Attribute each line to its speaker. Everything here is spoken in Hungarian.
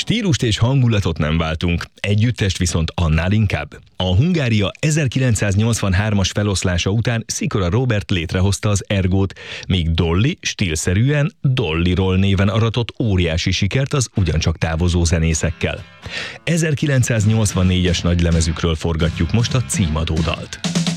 Speaker 1: Stílust és hangulatot nem váltunk, együttest viszont annál inkább. A Hungária 1983-as feloszlása után Szikora Róbert létrehozta az Ergót, míg Dolly stílszerűen Dolly Roll néven aratott óriási sikert az ugyancsak távozó zenészekkel. 1984-es nagylemezükről forgatjuk most a címadó dalt.